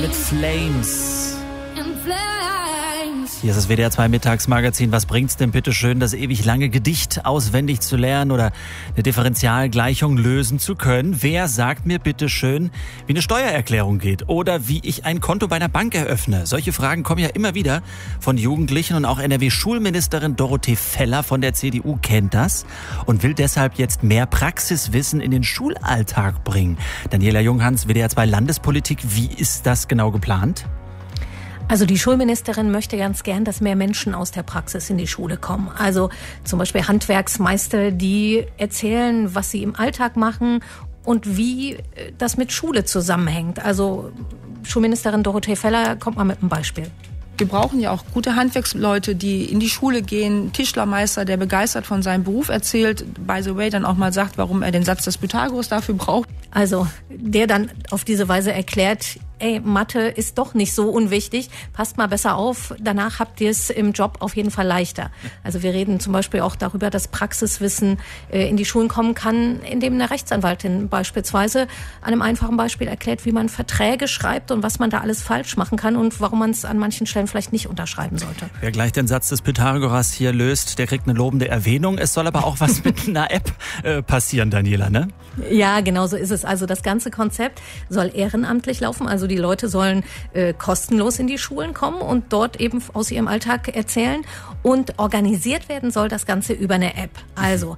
Mit Flames. Hier ist das WDR 2 Mittagsmagazin. Was bringt's denn bitte schön, das ewig lange Gedicht auswendig zu lernen oder eine Differentialgleichung lösen zu können? Wer sagt mir bitte schön, wie eine Steuererklärung geht oder wie ich ein Konto bei einer Bank eröffne? Solche Fragen kommen ja immer wieder von Jugendlichen und auch NRW-Schulministerin Dorothee Feller von der CDU kennt das und will deshalb jetzt mehr Praxiswissen in den Schulalltag bringen. Daniela Junghans, WDR 2 Landespolitik, wie ist das genau geplant? Also die Schulministerin möchte ganz gern, dass mehr Menschen aus der Praxis in die Schule kommen. Also zum Beispiel Handwerksmeister, die erzählen, was sie im Alltag machen und wie das mit Schule zusammenhängt. Also Schulministerin Dorothee Feller kommt mal mit einem Beispiel. Wir brauchen ja auch gute Handwerksleute, die in die Schule gehen. Tischlermeister, der begeistert von seinem Beruf erzählt, by the way, dann auch mal sagt, warum er den Satz des Pythagoras dafür braucht. Also der dann auf diese Weise erklärt, Mathe ist doch nicht so unwichtig, passt mal besser auf, danach habt ihr es im Job auf jeden Fall leichter. Also wir reden zum Beispiel auch darüber, dass Praxiswissen in die Schulen kommen kann, indem eine Rechtsanwaltin beispielsweise an einem einfachen Beispiel erklärt, wie man Verträge schreibt und was man da alles falsch machen kann und warum man es an manchen Stellen vielleicht nicht unterschreiben sollte. Wer gleich den Satz des Pythagoras hier löst, der kriegt eine lobende Erwähnung. Es soll aber auch was mit einer App passieren, Daniela, ne? Ja, genau so ist es. Also das ganze Konzept soll ehrenamtlich laufen. Also die Leute sollen kostenlos in die Schulen kommen und dort eben aus ihrem Alltag erzählen. Und organisiert werden soll das Ganze über eine App. Also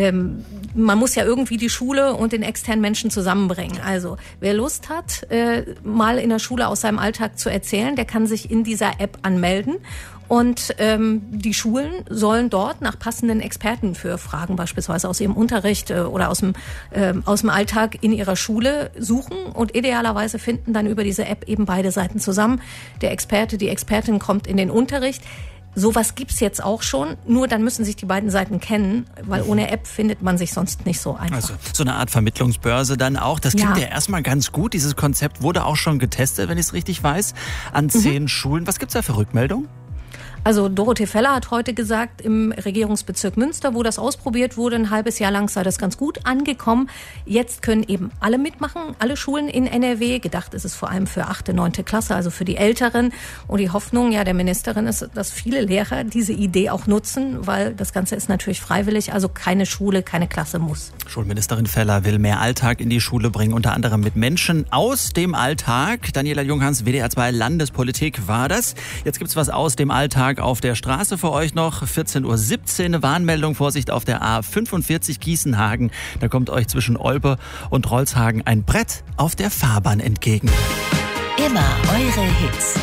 man muss ja irgendwie die Schule und den externen Menschen zusammenbringen. Also wer Lust hat, mal in der Schule aus seinem Alltag zu erzählen, der kann sich in dieser App anmelden. Und die Schulen sollen dort nach passenden Experten für Fragen beispielsweise aus ihrem Unterricht oder aus dem Alltag in ihrer Schule suchen und idealerweise finden dann über diese App eben beide Seiten zusammen. Der Experte, die Expertin kommt in den Unterricht. Sowas gibt's jetzt auch schon, nur dann müssen sich die beiden Seiten kennen, weil ohne App findet man sich sonst nicht so einfach. Also so eine Art Vermittlungsbörse dann auch. Das klingt ja erstmal ganz gut. Dieses Konzept wurde auch schon getestet, wenn ich es richtig weiß, an 10 Schulen. Was gibt's da für Rückmeldungen? Also Dorothee Feller hat heute gesagt, im Regierungsbezirk Münster, wo das ausprobiert wurde, ein halbes Jahr lang sei das ganz gut angekommen. Jetzt können eben alle mitmachen, alle Schulen in NRW. Gedacht ist es vor allem für 8., 9. Klasse, also für die Älteren. Und die Hoffnung der Ministerin ist, dass viele Lehrer diese Idee auch nutzen, weil das Ganze ist natürlich freiwillig, also keine Schule, keine Klasse muss. Schulministerin Feller will mehr Alltag in die Schule bringen, unter anderem mit Menschen aus dem Alltag. Daniela Junghans, WDR 2 Landespolitik war das. Jetzt gibt's was aus dem Alltag auf der Straße für euch noch. 14:17 Uhr, eine Warnmeldung, Vorsicht auf der A45 Gießenhagen. Da kommt euch zwischen Olpe und Rolzhagen ein Brett auf der Fahrbahn entgegen. Immer eure Hits.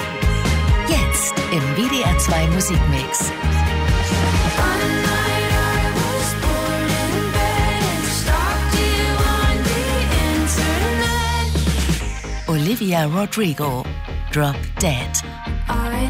Jetzt im WDR 2 Musikmix. Olivia Rodrigo, Drop Dead.